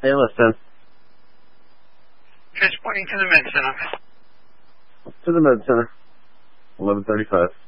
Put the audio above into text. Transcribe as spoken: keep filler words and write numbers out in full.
Hey, listen. Transporting to the med center. To the med center. eleven thirty-five.